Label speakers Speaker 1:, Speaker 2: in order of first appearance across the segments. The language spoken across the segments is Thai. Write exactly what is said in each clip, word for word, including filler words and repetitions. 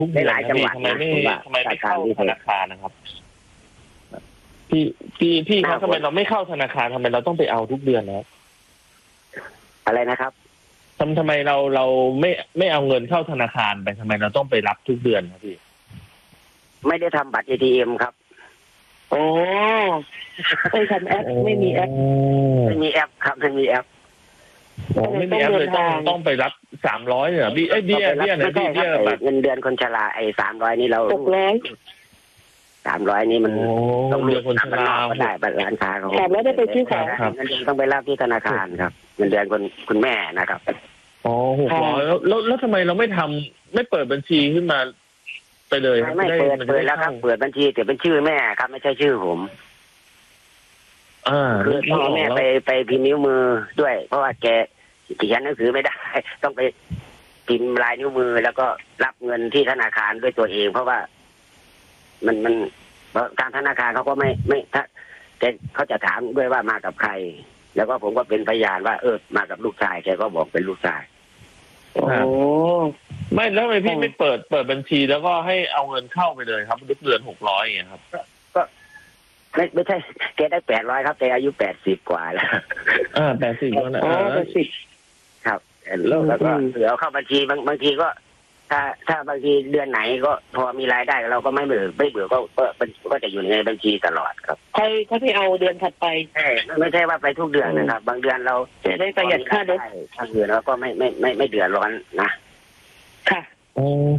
Speaker 1: ทุกเดือน
Speaker 2: หลายจังหวัด
Speaker 1: ทำไมไม่
Speaker 2: นะ
Speaker 1: ทำไมไม่เข้า
Speaker 2: ว่า
Speaker 1: ธนาคารนะครับพี่พี่พี่ครับทำไมเราไม่เข้าธนาคารทำไมเราต้องไปเอาทุกเดือนนะครับ
Speaker 2: อะไรนะครับ
Speaker 1: ทำทำไมเราเราไม่ไม่เอาเงินเข้าธนาคารไปทำไมเราต้องไปรับทุกเดือนครับพี่
Speaker 2: ไม่ได้ทำบัตร เอ ที เอ็ม ครับ
Speaker 3: โอ้ไปทำแอปไม่มีแอป
Speaker 2: ไม่มีแอปครับไม่มีแอป
Speaker 1: โอ้ไม่มีแอปเลยต้องต้องไปรับสามร้อยเหรอพี่เอ้ยเบี้ยเบี้ยไหน
Speaker 2: ไม่
Speaker 1: พี่
Speaker 2: ใช่
Speaker 1: เบี้ย
Speaker 2: ครับ
Speaker 1: บัตร
Speaker 2: เงินเดือนคนชราไอ้สามร้อยนี่เรา
Speaker 3: หกร้อย
Speaker 2: สามร้อยนี่มัน
Speaker 1: โอ้
Speaker 2: ต้อง
Speaker 1: เดือนคนชรา
Speaker 2: ก็ได้บัตรร้านค้าเขา
Speaker 3: สามร้อยได้ไปซื้อของ
Speaker 1: ครับ
Speaker 2: เงินเดือนต้องไปรับที่ธนาคารครับเงินเดือนคนคุณแม่นะครับ
Speaker 1: อ๋อหกร้อยแล้วแล้วแล้วทำไมเราไม่ทำไม่เปิดบัญชีขึ้นมาไปเลยครับ
Speaker 2: ไม่
Speaker 1: จะ
Speaker 2: เปิด
Speaker 1: มันจะ
Speaker 2: เปิดแล้วครับ
Speaker 1: ข้า
Speaker 2: เปิดบัญชีแต่เป็นชื่อแม่ครับ ไม่ใช่ชื่อผม
Speaker 1: อ่า
Speaker 2: คือพ่อแม่ไปไปพิมพ์นิ้วมือด้วย เพราะว่าแกเขียนหนังสือไม่ได้ ต้องไปพิมพ์ลายนิ้วมือ แล้วก็รับเงินที่ธนาคารด้วยตัวเอง เพราะว่า มันมันการธนาคารเขาก็ไม่ไม่ถ้าแกเขาจะถามด้วยว่ามากับใคร แล้วก็ผมก็เป็นพยานว่าเออมากับลูกชายแกก็บอกเป็นลูกชาย
Speaker 3: โอ้
Speaker 1: ไม่แล้วทำไมพี่
Speaker 3: อืม
Speaker 1: ไม่เปิดเปิดบัญชีแล้วก็ให้เอาเงินเข้าไปเลยครับทุกเดือนหกร้อยอย่างเงี้ยครับ
Speaker 2: ไม่ไม่ใช่แกได้แปดร้อยครับแกอายุแปดสิบกว่าแล้ว
Speaker 1: อ่าแปดสิบแล้วนะ
Speaker 3: อ๋อเป็นสิบ
Speaker 2: ครับแล้วแล้วก็
Speaker 3: อืม
Speaker 2: เหลือเข้าบัญชีบางบางทีก็ ถ้าถ้าบางทีเดือนไหนก็พอมีรายได้เราก็ไม่เบื่อไม่เบื่อก็ก็ก็จะอยู่ในบัญชีตลอดครับ
Speaker 3: ใครเขาที่เอาเดือนถัดไป
Speaker 2: ใช่ไม่ใช่ว่าไปทุกเดือนนะครับ บางเดือนเรา
Speaker 3: จะได้ประหยัดค่ารถ
Speaker 2: บางเดือนเราก็ไม่ไม่ไม่ไม่เดือดร้อนนะ
Speaker 3: ค่ะ
Speaker 1: โอ้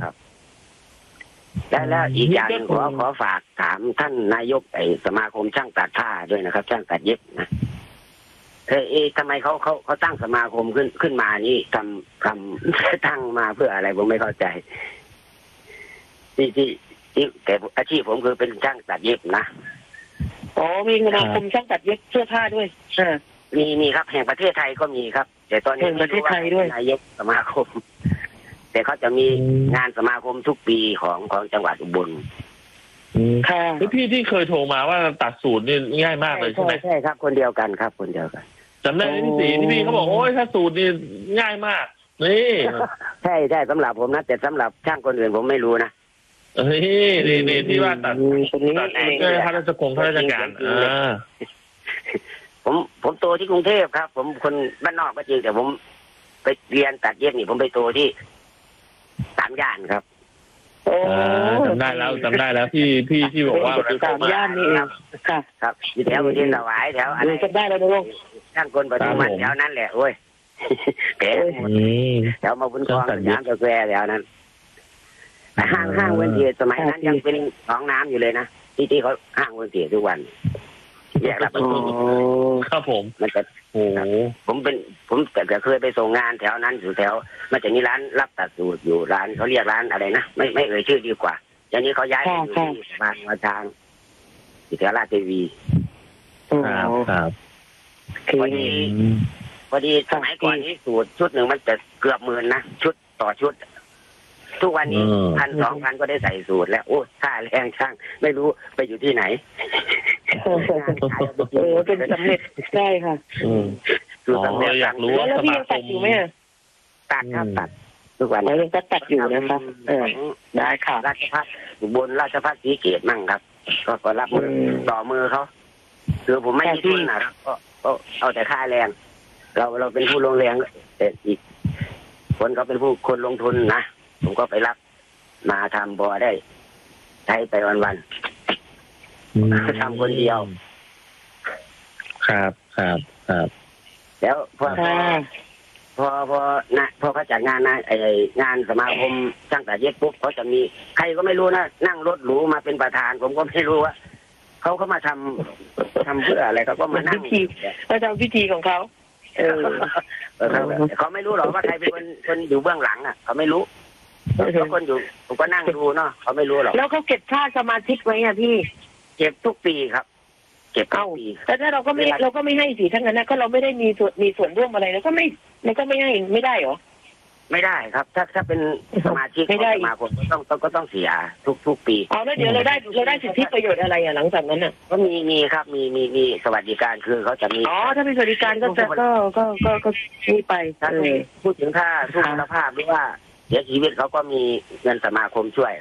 Speaker 2: และแล้วอีกอย่างห
Speaker 1: นี่
Speaker 2: นึ่ง
Speaker 1: ก็
Speaker 2: ขอขอฝากถามท่านนายกไอสมาคมช่างตัดผ้าด้วยนะครับ ช่างตัดเย็บนะเออเอ๊ะทำไมเขาเขาเขาตั้งสมาคมขึ้นขึ้นมานี่ทำทำ ตั้งมาเพื่ออะไรผมไม่เข้าใจ ที่ที่ที่แต่อาชีพผมคือเป็นช่างตัดเย็บนะ
Speaker 3: อ๋อมีสมาคมช่างตัดเย็บเสื้อผ้าด้วยอ่า
Speaker 2: มีมีครับแห่งประเทศไทยก็มีครับ แต่ตอนนี้
Speaker 3: แห่งประเทศไทยด้วย
Speaker 2: นายกสมาคม แต่เขาจะมีงานสมาคมทุกปีของของจังหวัดอุบล
Speaker 3: ค่ะ
Speaker 1: แล้วพี่ที่เคยโทรมาว่าตัดสูตรนี่ง่ายมากเลยใช่ไหม
Speaker 2: ใช่ครับ คนเดียวกันครับ คนเดียวกัน
Speaker 1: จำได้ไหมพี่สีที่พี่เขาบอกโอ้ยถ้าสูตรนี่ง่ายมากนี่
Speaker 2: ใช่ใช่สำหรับผมนะแต่สำหรับช่างคนอื่นผมไม่รู้นะ
Speaker 1: เฮ้ยนี่นี่ที่ว่าตัด
Speaker 3: อืมคนนี้
Speaker 1: ตัด
Speaker 3: เอง
Speaker 1: เพื่อข้าราชการข้าราชการอ่า
Speaker 2: ผมผมโตที่กรุงเทพครับ ผมคนบ้านนอกก็จริงแต่ผมไปเรียนตัดเย็บนี่ผมไปโตที่สามย่านครับ
Speaker 3: โอ้
Speaker 1: อ่าจำได้แล้วจำได้แล้วพี่พี่ที่บอกว่า
Speaker 3: สามย่านนี่เองค่ะ
Speaker 2: ครับอยู่แถวประเทศสวายแถวอะไร
Speaker 3: จำได้แล้วนะลูก
Speaker 2: ช่างคนปทุมวันแถวนั้นแหละโอ้ยแต่
Speaker 1: อืม
Speaker 2: แถวมาบุญคลองสยามสแควร์แถวนั้นแต่ห้างห้างเวนเทียสมัยนั้นยังเป็นหนองน้ำอยู่เลยนะที่ที่เขาห้างเวนเทียทุกวันแยกรับประ
Speaker 3: โอ้
Speaker 2: ตู
Speaker 1: ครับผม
Speaker 2: มันจะ
Speaker 1: โอ้โห
Speaker 2: ผมเป็นผมแต่เคยไปส่งงานแถวนั้นอยู่แถวมันจะมีร้านรับตัดสูตรอยู่ร้านเขาเรียกร้านอะไรนะไม่ไม่เอ่ยชื่อดีกว่าอย่างนี้เขาย้ายไปอยู่ที่สะพานหัวช้างที่แถวราชเทวี
Speaker 1: ครับครับ
Speaker 3: คือ
Speaker 2: พอดีพอดีสมัยก่อนนี้สูตรชุดหนึ่งมันจะเกือบหมื่นนะชุดต่อชุด ทุกวันนี้พันสองพันก็ได้ใส่สูตรแล้วโอ้ค่าแรงช่างไม่รู้ไปอยู่ที่ไหน
Speaker 3: โอ้โหเป็นสำเร็จใช่ค่ะ
Speaker 1: อืม
Speaker 2: สูตรสำเร็จ
Speaker 1: อ๋ออยากรู้
Speaker 3: แล้วแล้วพี่ยังตัดอยู่ไหมอะ
Speaker 2: ตัดครับตัดทุกวัน
Speaker 3: อ๋อยังตัดตัดอยู่นะคะเออได้ค่ะ
Speaker 2: ราชพัฒบนราชพัฒสีเกตมั่งครับ ก็ก็รับมือต่อมือเขาคือผมไม่มีทุนนะครับก็ก็เอาแต่ค่าแรง เราเราเป็นผู้ลงแรงแต่อีก คนเขาเป็นผู้คนลงทุนนะผมก็ไปรับมาทำบอได้ใช้ไปวันๆทำคนเดียว
Speaker 1: ครับครับครับ
Speaker 2: แล้วพอ
Speaker 3: ค่ะ
Speaker 2: พอพอนะพอเขาจัดงานนะไองานสมาคมช่างตัดเย็บปุ๊บเขาจะมีใครก็ไม่รู้นะนั่งรถหรูมาเป็นประธาน ผมก็ไม่รู้ว่าเขาเขามาทำทำเพื่ออะไรเขาก็มานั่ง
Speaker 3: พิธีเขาทำพิธีของเขาเออ
Speaker 2: เออเขาเขาไม่รู้หรอกว่าใครเป็นคนคนอยู่เบื้องหลังอ่ะเขาไม่รู้เขาคนอยู่ผมก็นั่งดูเนาะเขาไม่รู้หรอก
Speaker 3: แล้วเขาเก็บค่าสมาชิกไว้อะพี่
Speaker 2: เก็บทุกปีครับ เก็บทุ
Speaker 3: เอ้าก
Speaker 2: ปี
Speaker 3: แต่ถ้าเราก็ไม่เราก็ไม่ให้สิทั้งนั้นนะก็เราไม่ได้มีส่วนมีส่วนร่วมอะไรแล้วก็ไม่แล้วก็ไม่ให้ไม่ได้เหรอ
Speaker 2: ไม่ได้ครับ ถ้าถ้าเป็นสมาชิก
Speaker 3: ไม่ได้
Speaker 2: ของสมาคมก็ต้องต้องก็ต้องเสียทุกทุกปี
Speaker 3: อ๋อแล้วเดี๋ยวเราได้เราได้สิทธิประโยชน์อะไรอะหลังจากนั้นอะ
Speaker 2: ก็มีมีครับมีมีมีสวัสดิการคือเขาจะมี
Speaker 3: อ๋อถ้าเป็นสวัสดิการก็จะก็ก็ก็ก็นี่ไป
Speaker 2: ถ้า
Speaker 3: เออ
Speaker 2: พูดถึงค่าทุกคุณภาพหรือว่าสียชีวิตเขาก็มีเงินสมาคมช่วย